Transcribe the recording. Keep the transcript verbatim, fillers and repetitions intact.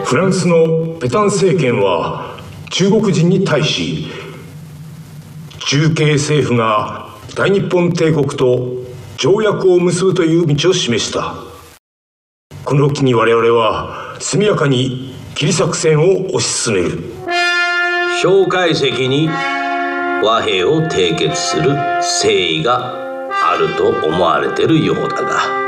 フランスのペタン政権は中国人に対し、中継政府が大日本帝国と条約を結ぶという道を示した。この機に我々は速やかにキリ作戦を推し進める。 蒋介石に和平を締結する誠意があると思われているようだが、